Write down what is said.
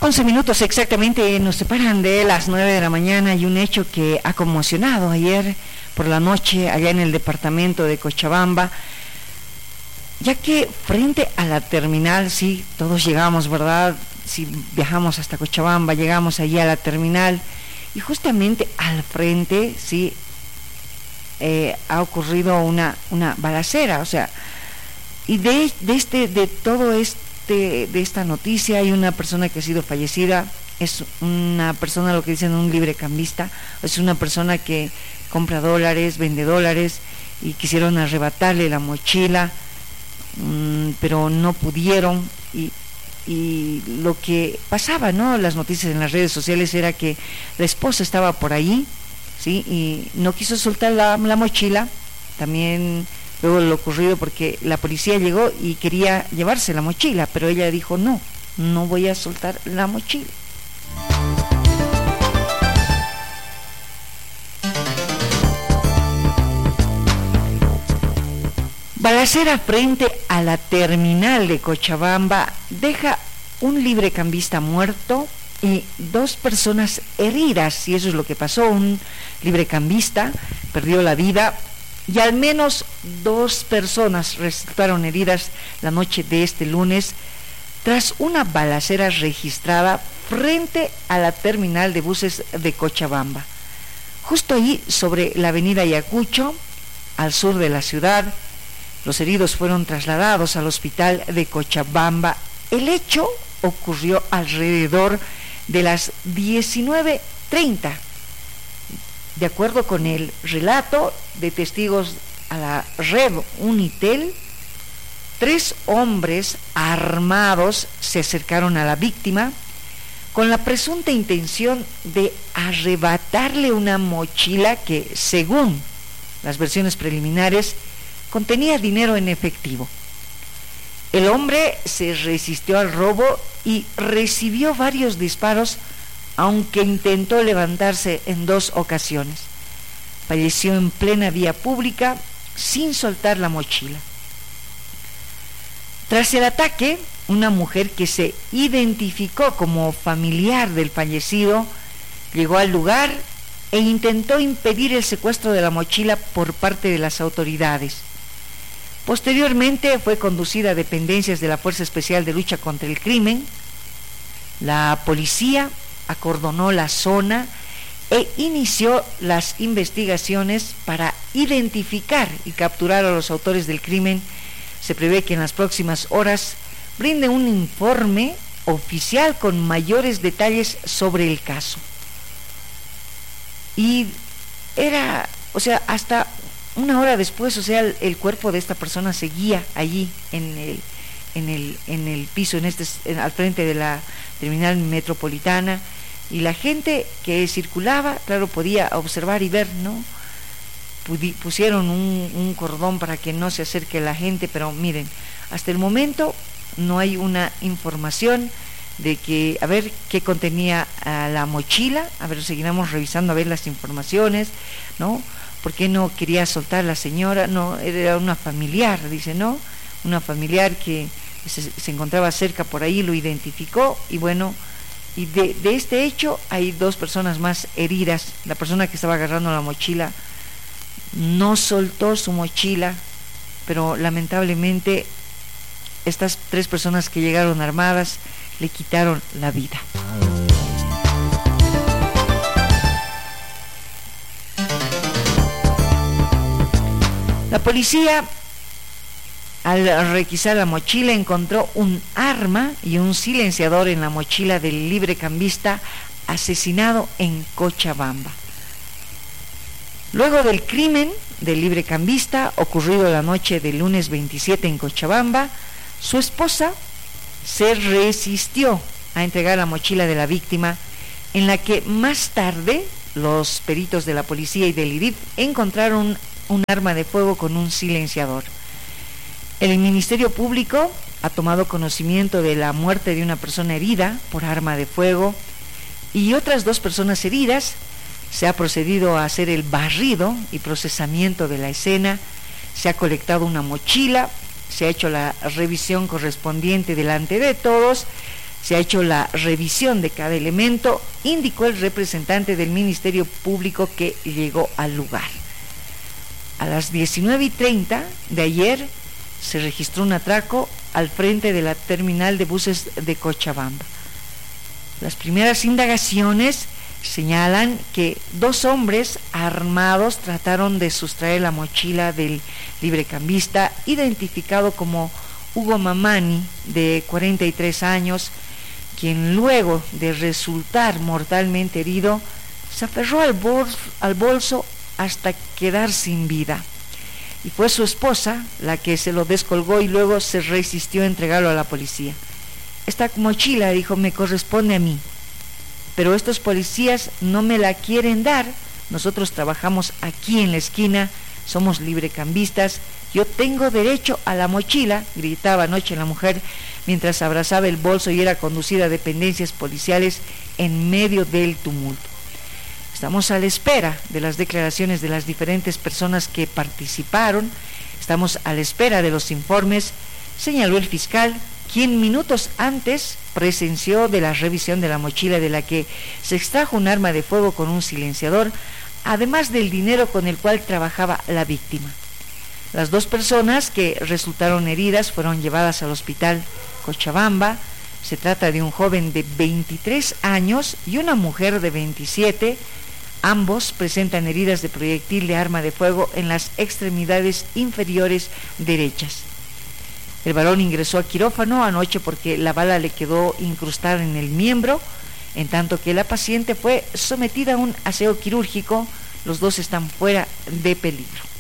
11 minutos exactamente nos separan de las 9 de la mañana y un hecho que ha conmocionado ayer por la noche allá en el departamento de Cochabamba, ya que frente a la terminal, sí, todos llegamos, ¿verdad? Si viajamos hasta Cochabamba, llegamos allí a la terminal y justamente al frente, sí, ha ocurrido una balacera, o sea, y de esta noticia hay una persona que ha sido fallecida. Es una persona, lo que dicen, un librecambista, es una persona que compra dólares, vende dólares, y quisieron arrebatarle la mochila, pero no pudieron, y lo que pasaba, ¿no?, las noticias en las redes sociales era que la esposa estaba por ahí, sí, y no quiso soltar la mochila. También luego lo ocurrido porque la policía llegó y quería llevarse la mochila, pero ella dijo no voy a soltar la mochila. Balacera frente a la terminal de Cochabamba deja un librecambista muerto y 2 personas heridas, y eso es lo que pasó. Un librecambista perdió la vida y al menos 2 personas resultaron heridas la noche de este lunes tras una balacera registrada frente a la terminal de buses de Cochabamba, justo allí sobre la avenida Ayacucho, al sur de la ciudad. Los heridos fueron trasladados al hospital de Cochabamba. El hecho ocurrió alrededor de las 19:30. De acuerdo con el relato de testigos a la red Unitel, 3 hombres armados se acercaron a la víctima con la presunta intención de arrebatarle una mochila que, según las versiones preliminares, contenía dinero en efectivo. El hombre se resistió al robo y recibió varios disparos, aunque intentó levantarse en 2 ocasiones. Falleció en plena vía pública sin soltar la mochila. Tras el ataque, una mujer que se identificó como familiar del fallecido llegó al lugar e intentó impedir el secuestro de la mochila por parte de las autoridades. Posteriormente fue conducida a dependencias de la Fuerza Especial de Lucha contra el Crimen. La policía acordonó la zona e inició las investigaciones para identificar y capturar a los autores del crimen. Se prevé que en las próximas horas brinde un informe oficial con mayores detalles sobre el caso. Y hasta una hora después, el cuerpo de esta persona seguía allí en el piso, al frente de la terminal metropolitana, y la gente que circulaba, claro, podía observar y ver, ¿no? Pusieron un cordón para que no se acerque la gente, pero miren, hasta el momento no hay una información de que, a ver, qué contenía la mochila. A ver, seguiremos revisando a ver las informaciones, ¿no? ¿Por qué no quería soltar la señora? No, era una familiar, dice, ¿no? Una familiar que se encontraba cerca por ahí, lo identificó, y bueno, y de este hecho hay 2 personas más heridas. La persona que estaba agarrando la mochila no soltó su mochila, pero lamentablemente estas 3 personas que llegaron armadas le quitaron la vida. La policía, al requisar la mochila, encontró un arma y un silenciador en la mochila del librecambista asesinado en Cochabamba. Luego del crimen del librecambista ocurrido la noche del lunes 27 en Cochabamba, su esposa se resistió a entregar la mochila de la víctima, en la que más tarde los peritos de la policía y del IDIF encontraron un arma de fuego con un silenciador. El Ministerio Público ha tomado conocimiento de la muerte de una persona herida por arma de fuego y otras 2 personas heridas. Se ha procedido a hacer el barrido y procesamiento de la escena. Se ha colectado una mochila, se ha hecho la revisión correspondiente delante de todos. Se ha hecho la revisión de cada elemento, indicó el representante del Ministerio Público que llegó al lugar. A las 19:30 de ayer se registró un atraco al frente de la terminal de buses de Cochabamba. Las primeras indagaciones señalan que 2 hombres armados trataron de sustraer la mochila del librecambista, identificado como Hugo Mamani, de 43 años, quien luego de resultar mortalmente herido, se aferró al bolso hasta quedar sin vida. Y fue su esposa la que se lo descolgó y luego se resistió a entregarlo a la policía. Esta mochila, dijo, me corresponde a mí, pero estos policías no me la quieren dar. Nosotros trabajamos aquí en la esquina, somos librecambistas, yo tengo derecho a la mochila, gritaba anoche la mujer mientras abrazaba el bolso y era conducida a dependencias policiales en medio del tumulto. Estamos a la espera de las declaraciones de las diferentes personas que participaron, estamos a la espera de los informes, señaló el fiscal, quien minutos antes presenció de la revisión de la mochila, de la que se extrajo un arma de fuego con un silenciador, además del dinero con el cual trabajaba la víctima. Las 2 personas que resultaron heridas fueron llevadas al hospital Cochabamba. Se trata de un joven de 23 años y una mujer de 27. Ambos presentan heridas de proyectil de arma de fuego en las extremidades inferiores derechas. El varón ingresó a quirófano anoche porque la bala le quedó incrustada en el miembro, en tanto que la paciente fue sometida a un aseo quirúrgico. Los 2 están fuera de peligro.